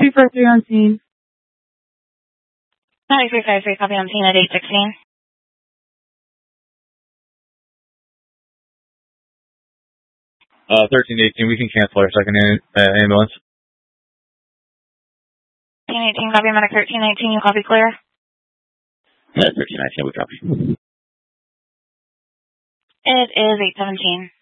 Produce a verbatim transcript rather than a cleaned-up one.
two four three on scene. ninety-three five three, copy on scene at eight sixteen. Uh, thirteen eighteen, we can cancel our second uh, ambulance. thirteen eighteen, copy medic thirteen nineteen, you copy clear? Yeah, thirteen nineteen, we copy. It is eight seventeen.